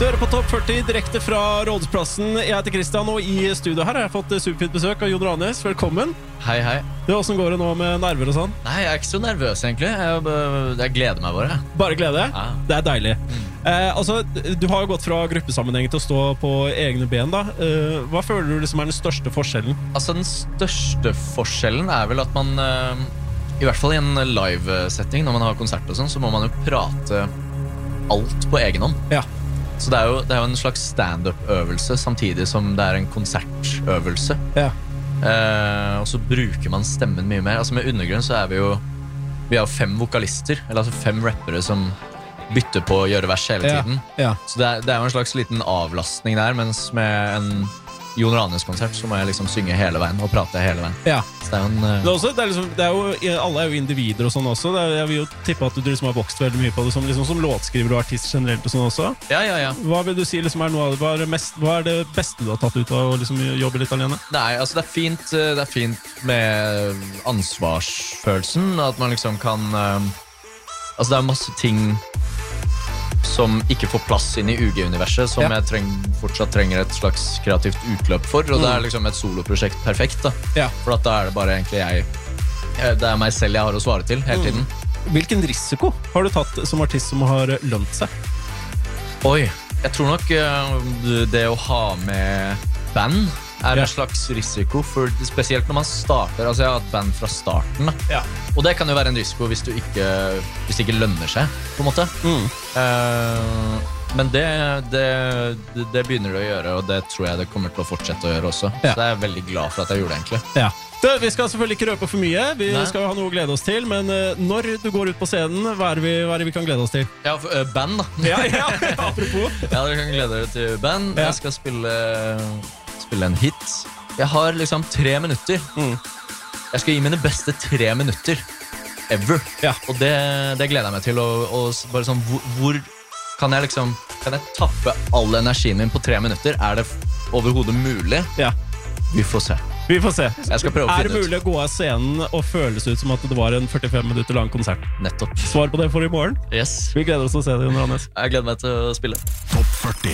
Du hører på Topp 40 direkte fra Rådhusplassen. Jeg heter Kristian, og i studio her har jeg fått superfint besøk av Jon Ranes. Velkommen. Hei, hei. Hvordan går det nå med nerver og sånn? Nei, jeg ikke så nervøs egentlig. Jeg gleder meg bare. Bare glede? Ja. Det deilig. Du har jo gått fra gruppesammenheng til å stå på egne ben da. Hva føler du liksom den største forskjellen? Altså, den største forskjellen vel at man, i hvert fall i en live-setting, når man har konsert og sånn, så må man jo prate alt på egen hånd. Ja. Så det er jo en slags stand-up-øvelse, samtidig som det en konsertøvelse. Ja. Og så bruker man stemmen mye mer. Altså med Undergrunn så vi har 5 vokalister, eller altså 5 rappere som bytter på å gjøre vers hele tiden. Ja. Så det er jo en slags liten avlastning der, mens med en Jon Ranes-konsert så må jeg liksom synge hele veien og prate hele veien. Ja. Så det alle jo individer og sånn også. Jeg vil jo tippe at du liksom har vokst veldig mye på det som låtskriver og artist generelt og sånn også. Ja. Hva vil du si liksom noe av det? Hva det beste du har tatt ut av å liksom jobbe litt alene? Nei, altså det er fint med ansvarsfølelsen, at man liksom kan altså det masse ting som ikke får plass inn i UG-universet, som jeg fortsatt trenger et slags kreativt utløp for, og det liksom et soloprosjekt perfekt da. Ja. For at da det bare egentlig det meg selv jeg har å svare til hele tiden. Hvilken risiko har du tatt som artist som har lønt seg? Oi, jeg tror nok det å ha med band en slags risiko, for spesielt når man starter. Altså jeg har hatt band fra starten da. Ja. Og det kan jo være en risiko hvis det ikke lønner seg på en måte. Men det begynner det å gjøre, og det tror jeg det kommer til å fortsette å gjøre også. Så det jeg veldig glad for at jeg gjorde det egentlig. Ja. Vi skal selvfølgelig ikke røpe for mye. Vi skal ha noe å glede oss til. Men når du går ut på scenen, hva det vi kan glede oss til? Ja, band da. Ja, apropos. Ja, dere kan glede dere til band. Jeg skal spille en hit. Jeg har liksom 3 minutter. Jeg skal gi mine beste 3 minutter ever. Og det gleder jeg meg til. Og bare sånn, hvor kan jeg liksom kan jeg tappe all energien min på 3 minutter? Det overhodet mulig? Ja. Vi får se. Vi får se. Jeg skal prøve å finne ut. Det mulig å gå av scenen og føles ut som at det var en 45 minutter lang konsert? Nettopp. Svar på det for i morgen? Yes. Vi gleder oss til å se det, Jon Ranes. Jeg gleder meg til å spille. Topp 40.